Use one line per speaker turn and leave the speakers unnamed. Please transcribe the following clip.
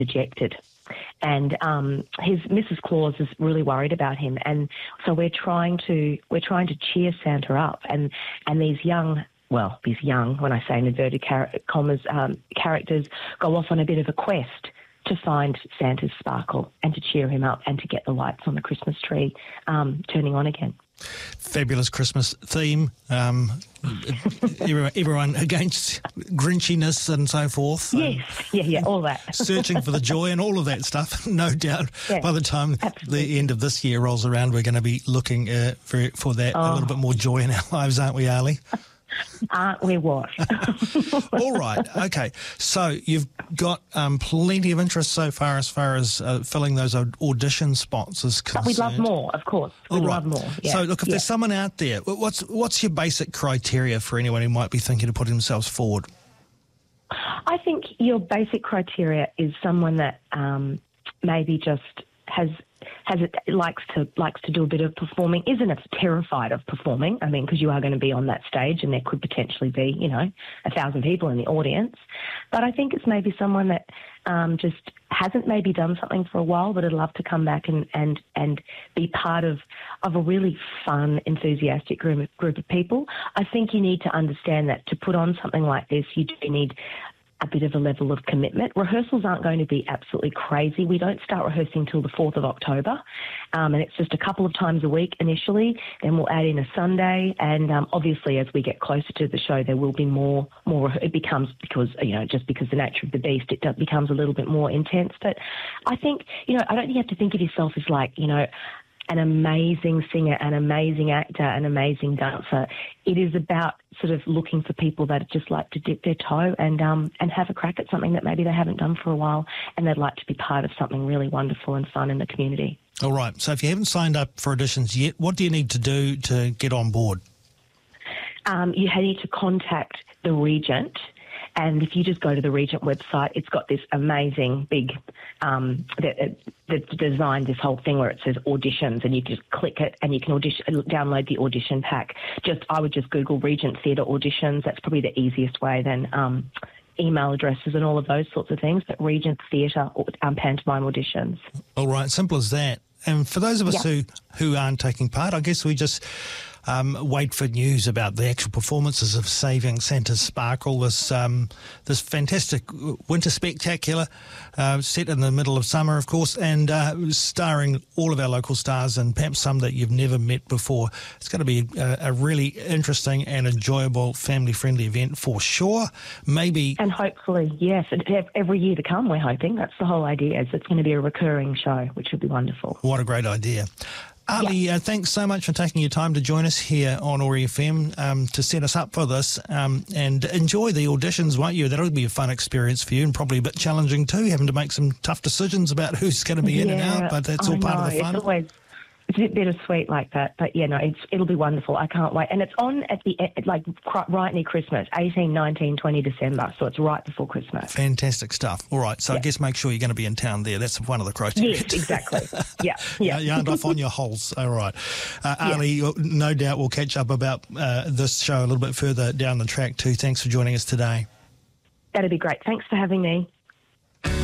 dejected. And his Mrs. Claus is really worried about him, and so we're trying to cheer Santa up, and these young, when I say in inverted commas, characters go off on a bit of a quest to find Santa's sparkle and to cheer him up and to get the lights on the Christmas tree turning on again.
Fabulous Christmas theme. Everyone against Grinchiness and so forth.
Yes, all that.
Searching for the joy and all of that stuff. No doubt by the time the end of this year rolls around, we're going to be looking for that a little bit more joy in our lives, aren't we, Ali?
Aren't we what?
All right, okay. So you've got plenty of interest so far as filling those audition spots is concerned.
But we'd love more, of course. We'd love more. Yeah.
So look, if there's someone out there, what's your basic criteria for anyone who might be thinking of putting themselves forward?
I think your basic criteria is someone that maybe just likes to do a bit of performing, isn't terrified of performing. I mean, because you are going to be on that stage and there could potentially be, 1,000 people in the audience. But I think it's maybe someone that just hasn't maybe done something for a while, but would love to come back and be part of a really fun, enthusiastic group of people. I think you need to understand that to put on something like this, you do need a bit of a level of commitment. Rehearsals aren't going to be absolutely crazy. We don't start rehearsing till the 4th of October, and it's just a couple of times a week initially. Then we'll add in a Sunday, and obviously as we get closer to the show, there will be more. It becomes, because just because the nature of the beast, it becomes a little bit more intense. But I think I don't think you have to think of yourself as like an amazing singer, an amazing actor, an amazing dancer. It is about sort of looking for people that just like to dip their toe and have a crack at something that maybe they haven't done for a while, and they'd like to be part of something really wonderful and fun in the community. All
right. So if you haven't signed up for auditions yet, what do you need to do to get on board?
You need to contact the Regent. And if you just go to the Regent website, it's got this amazing big, that's designed this whole thing where it says auditions, and you just click it and you can download the audition pack. I would just Google Regent Theatre auditions. That's probably the easiest way than email addresses and all of those sorts of things. But Regent Theatre pantomime auditions. All
right, simple as that. And for those of us who aren't taking part, I guess we just wait for news about the actual performances of Saving Santa's Sparkle, this fantastic winter spectacular set in the middle of summer, of course, and starring all of our local stars and perhaps some that you've never met before. It's going to be a really interesting and enjoyable family-friendly event for sure. Maybe... And
hopefully, yes, every year to come, we're hoping. That's the whole idea, is it's going to be a recurring show, which would be wonderful.
What a great idea. Ali, thanks so much for taking your time to join us here on Ori FM to set us up for this, and enjoy the auditions, won't you? That'll be a fun experience for you, and probably a bit challenging too, having to make some tough decisions about who's going to be in and out, but that's all part of the fun.
It's a bit bittersweet like that, but it'll be wonderful. I can't wait. And it's on at the right near Christmas, 18, 19, 20 December, so it's right before Christmas.
Fantastic stuff. All right, so I guess make sure you're going to be in town there. That's one of the criteria.
Yes, exactly. Yeah.
You aren't off on your holes. All right. Ali, no doubt we'll catch up about this show a little bit further down the track too. Thanks for joining us today.
That'd be great. Thanks for having me.